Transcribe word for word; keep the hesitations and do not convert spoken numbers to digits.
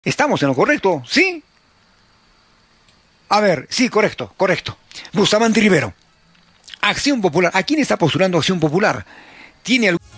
¿Estamos en lo correcto? ¿Sí? A ver, sí, correcto, correcto. Bustamante Rivero. Acción Popular. ¿A quién está postulando Acción Popular? ¿Tiene algún...